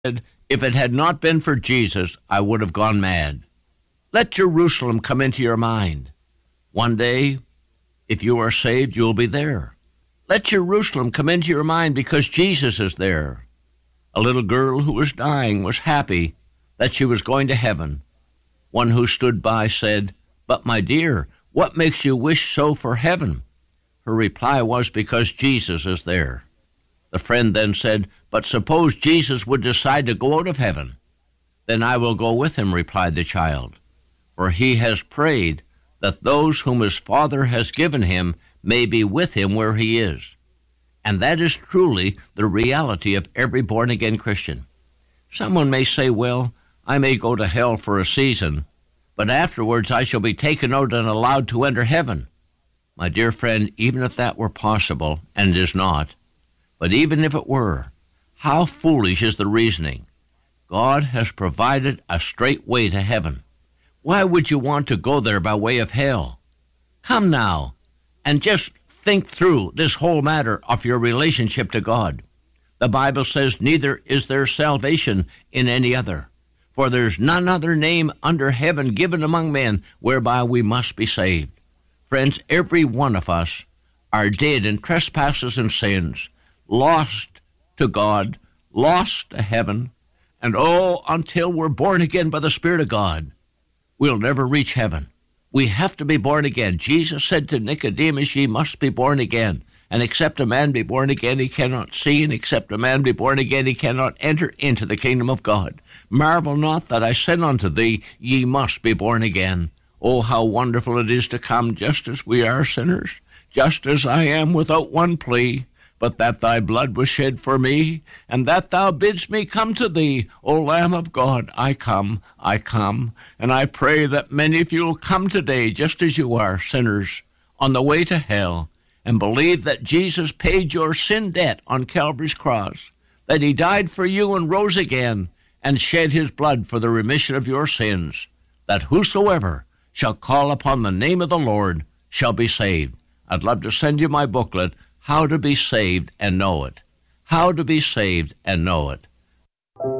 said, "If it had not been for Jesus, I would have gone mad." Let Jerusalem come into your mind. One day, if you are saved, you'll be there. Let Jerusalem come into your mind because Jesus is there. A little girl who was dying was happy that she was going to heaven. One who stood by said, "But my dear, what makes you wish so for heaven?" Her reply was, "Because Jesus is there." The friend then said, "But suppose Jesus would decide to go out of heaven?" "Then I will go with him," replied the child. "For he has prayed that those whom his Father has given him may be with him where he is." And that is truly the reality of every born-again Christian. Someone may say, "Well, I may go to hell for a season, but afterwards I shall be taken out and allowed to enter heaven." My dear friend, even if that were possible, and it is not, but even if it were, how foolish is the reasoning. God has provided a straight way to heaven. Why would you want to go there by way of hell? Come now, and just think through this whole matter of your relationship to God. The Bible says, "Neither is there salvation in any other, for there's none other name under heaven given among men whereby we must be saved." Friends, every one of us are dead in trespasses and sins, lost to God, lost to heaven, and until we're born again by the Spirit of God, we'll never reach heaven. We have to be born again. Jesus said to Nicodemus, "Ye must be born again. And except a man be born again, he cannot see, and except a man be born again, he cannot enter into the kingdom of God. Marvel not that I said unto thee, ye must be born again." Oh, how wonderful it is to come just as we are sinners, just as I am without one plea, but that thy blood was shed for me, and that thou bidst me come to thee. O Lamb of God, I come, and I pray that many of you will come today just as you are, sinners, on the way to hell, and believe that Jesus paid your sin debt on Calvary's cross, that he died for you and rose again, and shed his blood for the remission of your sins, that whosoever shall call upon the name of the Lord shall be saved. I'd love to send you my booklet, How to Be Saved and Know It. How to Be Saved and Know It.